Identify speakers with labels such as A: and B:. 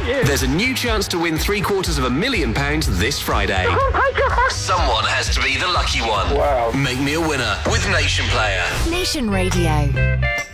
A: aren't you?
B: There's a new chance to win £750,000 this Friday.
A: Oh my God!
B: Someone has to be the lucky one.
A: Wow.
B: Make me a winner with Nation Player.
C: Nation Radio.